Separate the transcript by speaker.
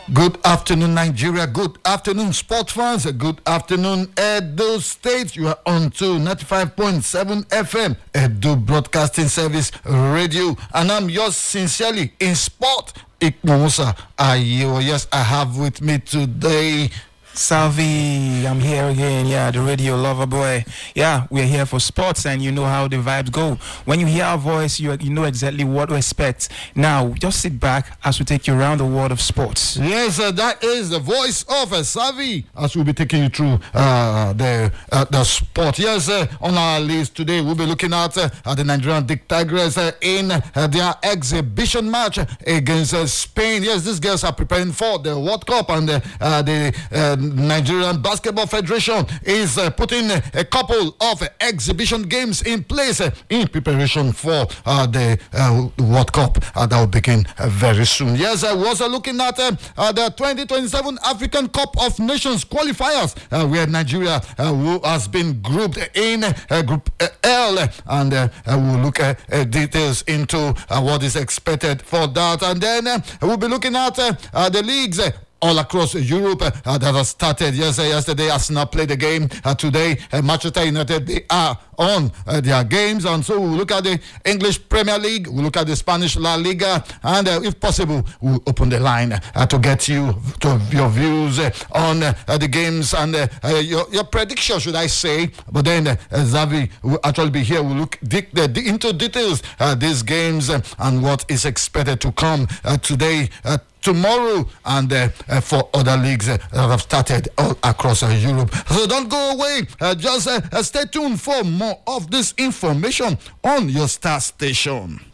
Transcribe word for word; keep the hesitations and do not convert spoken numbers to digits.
Speaker 1: Good afternoon, Nigeria. Good afternoon, sport fans. Good afternoon, Edo State. You are on to ninety-five point seven F M, Edo Broadcasting Service Radio. And I'm yours sincerely in sport, Ikmusa Ayo. Yes, I have with me today
Speaker 2: Salvi, I'm here again. Yeah, the radio lover boy. Yeah, we're here for sports, and you know how the vibes go. When you hear our voice, you you know exactly what to expect. Now, just sit back as we take you around the world of sports.
Speaker 1: Yes, uh, that is the voice of uh, Salvi as we'll be taking you through uh, the uh, the sport. Yes, uh, on our list today, we'll be looking at, uh, at the Nigerian Dick Tigers uh, in uh, their exhibition match against uh, Spain. Yes, these girls are preparing for the World Cup, and uh, uh, the uh, Nigerian Basketball Federation is uh, putting uh, a couple of uh, exhibition games in place uh, in preparation for uh, the uh, World Cup uh, that will begin uh, very soon. Yes, I was uh, looking at uh, uh, the twenty twenty-seven African Cup of Nations qualifiers, uh, where Nigeria uh, who has been grouped in uh, Group uh, L, uh, and uh, uh, we'll look at uh, details into uh, what is expected for that. And then uh, we'll be looking at uh, uh, the leagues uh, all across Europe uh, that has started. Yes, uh, yesterday Arsenal played the game. Uh, today, uh, Manchester United, they are on uh, their games. And so we'll look at the English Premier League, we'll look at the Spanish La Liga, and uh, if possible, we'll open the line uh, to get you to your views uh, on uh, the games and uh, uh, your, your prediction, should I say. But then uh, Xavi will actually be here. We'll look dig, uh, dig into details uh, these games uh, and what is expected to come uh, today, uh, tomorrow, and uh, uh, for other leagues uh, that have started all across uh, Europe. So don't go away. Uh, just uh, uh, stay tuned for more of this information on your star station.